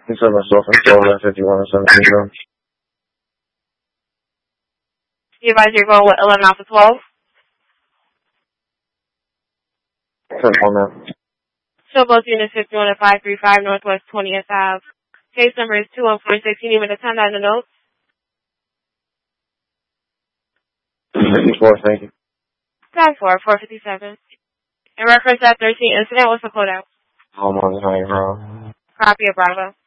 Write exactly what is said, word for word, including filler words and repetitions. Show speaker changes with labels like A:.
A: You said myself and twelve at fifty-one and seventeen.
B: You advise you're going with eleven off of twelve?
A: ten four, ma'am.
B: Show both units fifty-one and five three five Northwest twentieth Avenue. Case number is two one four six. You need me to turn down the notes?
A: fifty-four, thank you.
B: ten four, four fifty-seven. In reference to that thirteen incident, what's the code out?
A: Home on the high ground.
B: Copy of Bravo.